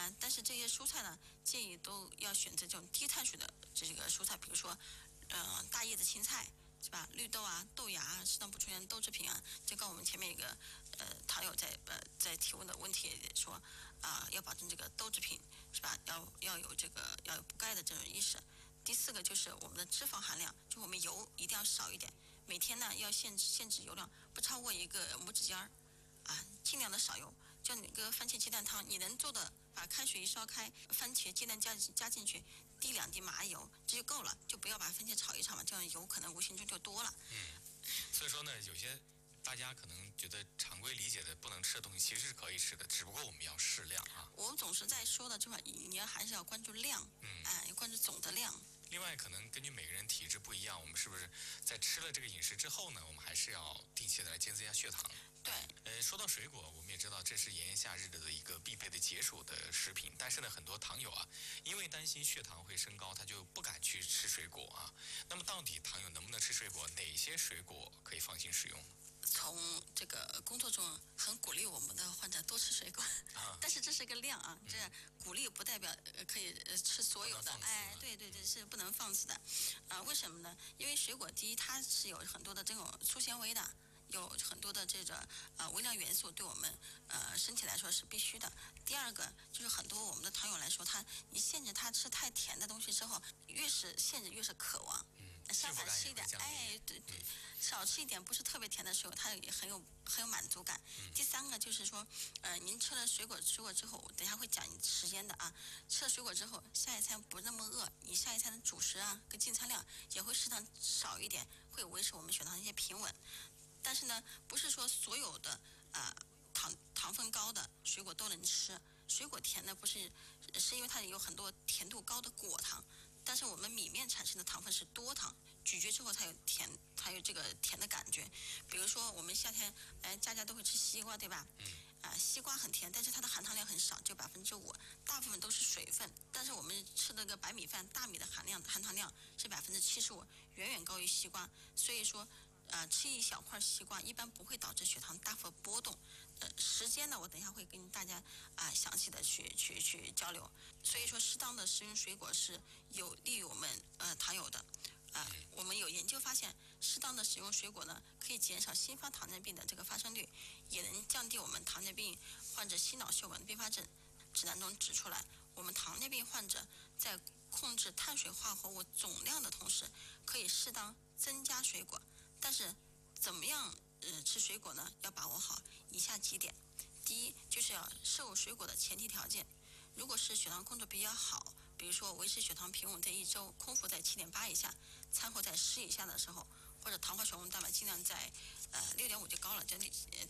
但是这些蔬菜呢，建议都要选择这种低碳水的这个蔬菜，比如说，大叶子青菜是吧？绿豆啊、豆芽啊，适当补充一点豆制品啊。就跟我们前面一个糖友在提问的问题说要保证这个豆制品是吧？要有补钙的这种意识。第四个就是我们的脂肪含量，就我们油一定要少一点，每天呢要限制油量不超过一个拇指尖儿，尽量的少用。就那个番茄鸡蛋汤，你能做的，把开水一烧开，番茄鸡蛋加进去，滴2滴麻油，这就够了，就不要把番茄炒一炒嘛，这样油可能无形中就多了。 所以说呢，有些大家可能觉得常规理解的不能吃的东西，其实是可以吃的，只不过我们要适量啊。 我总是在说的这块，你还是要关注量，要关注总的量。 另外，可能根据每个人体质不一样，我们是不是在吃了这个饮食之后呢，我们还是要定期的来监测一下血糖？ 对。 说到水果，我们也知道这是炎炎夏日的一个必备的解暑的食品，但是呢，很多糖友因为担心血糖会升高，他就不敢去吃水果啊。那么，到底糖友能不能吃水果？哪些水果可以放心食用呢？ 从这个工作中很鼓励我们的患者多吃水果，但是这是个量啊，这鼓励不代表可以吃所有的，对，是不能放肆的，为什么呢？因为水果第一它是有很多的这种粗纤维的。有很多的这个微量元素，对我们身体来说是必须的。第二个就是很多我们的糖友来说，你限制他吃太甜的东西之后，越是限制越是渴望，相反吃一点，对，少吃一点不是特别甜的水果，它也很有满足感。第三个就是说，您吃了水果之后，我等一下会讲时间的啊。吃了水果之后，下一餐不那么饿，你下一餐的主食跟进餐量也会适当少一点，会维持我们血糖一些平稳。但是呢，不是说所有的糖分高的水果都能吃。水果甜的不是因为它有很多甜度高的果糖，但是我们米面产生的糖分是多糖，咀嚼之后它有这个甜的感觉。比如说我们夏天家都会吃西瓜，对吧？西瓜很甜，但是它的含糖量很少，就5%，大部分都是水分。但是我们吃那个白米饭，大米的含糖量是75%，远远高于西瓜。所以说。吃一小块西瓜一般不会导致血糖大幅波动。时间呢，我等一下会跟大家详细的去交流。所以说，适当的食用水果是有利于我们糖友的。我们有研究发现，适当的使用水果呢，可以减少新发糖尿病的这个发生率，也能降低我们糖尿病患者心脑血管并发症。指南中指出来，我们糖尿病患者在控制碳水化合物总量的同时，可以适当增加水果。但是怎么样吃水果呢？要把握好以下几点。第一，就是要摄入水果的前提条件。如果是血糖控制比较好，比如说维持血糖平稳在1周，空腹在7.8以下，餐后在10以下的时候，或者糖化血红蛋白尽量在6.5就高了，就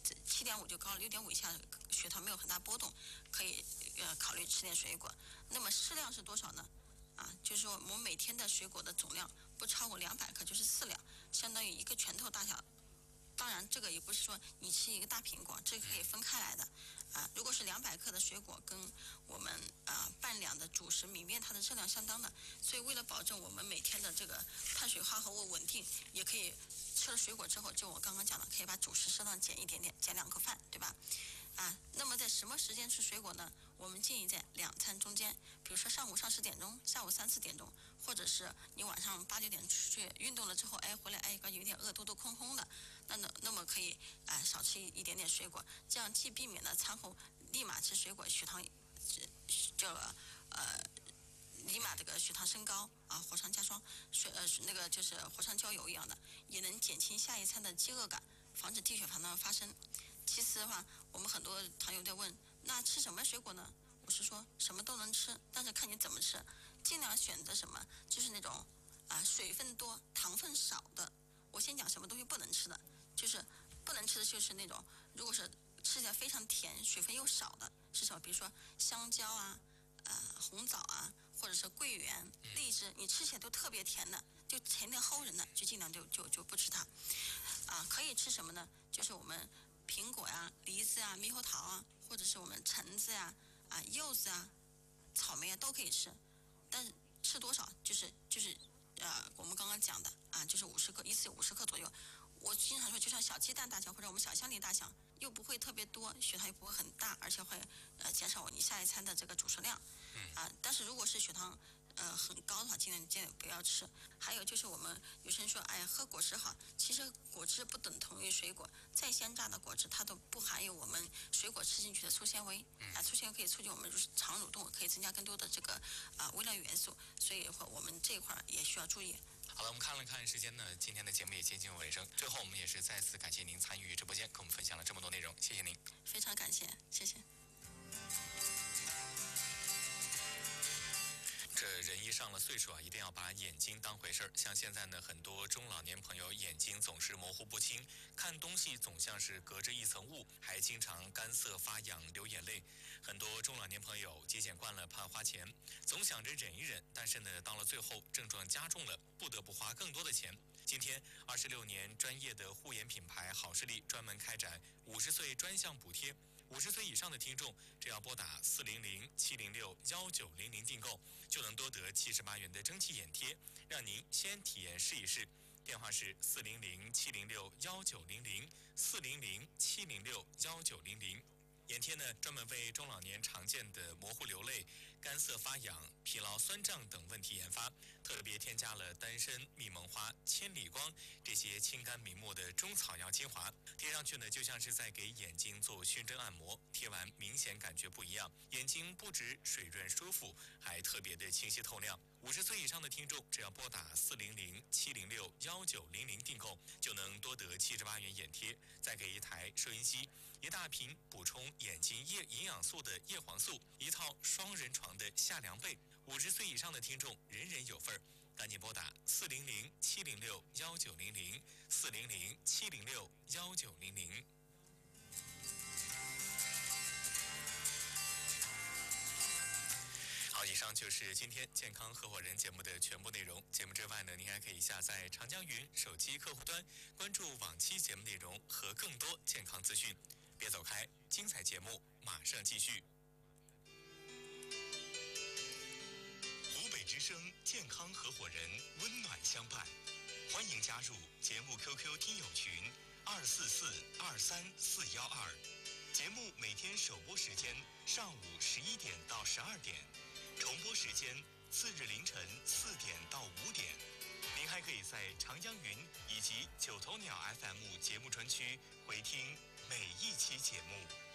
7.5就高了，6.5以下血糖没有很大波动，可以考虑吃点水果。那么适量是多少呢？就是说我们每天的水果的总量不超过200克，就是4两，相当于一个拳头大小。当然，这个也不是说你吃一个大苹果，这个可以分开来的。如果是200克的水果跟我们半两的主食米面，它的热量相当的。所以为了保证我们每天的这个碳水化合物稳定，也可以吃了水果之后，就我刚刚讲的，可以把主食适当减一点点，减2口饭，对吧？那么在什么时间吃水果呢？我们建议在2餐中间，比如说上午上10点钟，下午3、4点钟，或者是你晚上8、9点出去运动了之后，回来有点饿，肚肚空空的，那么可以少吃一点点水果，这样既避免了餐后立马吃水果，血糖立马这个血糖升高火上加霜，那个就是火上浇油一样的，也能减轻下一餐的饥饿感，防止低血糖的发生。其次的话，我们很多糖友在问，那吃什么水果呢？我是说什么都能吃，但是看你怎么吃，尽量选择什么，就是那种水分多、糖分少的。我先讲什么东西不能吃的，就是不能吃的就是那种，如果是吃起来非常甜、水分又少的，是什么？比如说香蕉红枣或者是桂圆、荔枝，你吃起来都特别甜的，就甜的齁人的，就尽量就不吃它。可以吃什么呢？就是我们苹果梨子猕猴桃或者是我们橙子柚子草莓都可以吃，但是吃多少就是我们刚刚讲的就是50克，一次50克左右。我经常说，就像小鸡蛋大小或者我们小香梨大小， 又不会特别多，血糖又不会很大，而且会减少你下一餐的这个主食量。但是如果是血糖很高的话，尽量不要吃。还有就是我们有些人说，哎，喝果汁好，其实果汁不等同于水果，再鲜榨的果汁它都不含有我们水果吃进去的粗纤维，粗纤维可以促进我们肠蠕动，可以增加更多的这个微量元素，所以我们这一块也需要注意。 好了，我们看了看时间呢，今天的节目也接近尾声。最后，我们也是再次感谢您参与直播间，跟我们分享了这么多内容，谢谢您。 非常感谢，谢谢。 这人一上了岁数啊，一定要把眼睛当回事儿。像现在呢，很多中老年朋友眼睛总是模糊不清，看东西总像是隔着一层雾，还经常干涩发痒、流眼泪。很多中老年朋友节俭惯了，怕花钱，总想着忍一忍，但是呢，到了最后症状加重了，不得不花更多的钱。今天26年专业的护眼品牌好视力专门开展50岁专项补贴。50岁以上的听众，只要拨打400-706-1900订购，就能多得78元的蒸汽眼贴，让您先体验试一试。电话是400-706-1900，400-706-1900。眼贴呢，专门为中老年常见的模糊流泪、干涩发痒、疲劳酸胀等问题研发，特别添加了丹参、蜜蒙花、千里光这些清肝明目的中草药精华，贴上去呢，就像是在给眼睛做熏蒸按摩，贴完明显感觉不一样，眼睛不止水润舒服，还特别的清晰透亮。50岁以上的听众，只要拨打400-706-1900订购，就能多得78元眼贴，再给一台收音机，一大瓶补充眼睛营养素的叶黄素，一套双人床的夏凉被。50岁以上的听众，人人有份儿，赶紧拨打400-706-1900，400-706-1900。好，以上就是今天健康合伙人节目的全部内容。节目之外呢，您还可以下载长江云手机客户端，关注往期节目内容和更多健康资讯。别走开，精彩节目马上继续。湖北之声健康合伙人，温暖相伴，欢迎加入节目 QQ 听友群244-23412。节目每天首播时间上午11点到12点。重播时间次日凌晨4点到5点。您还可以在长江云以及九头鸟 FM 节目专区回听每一期节目。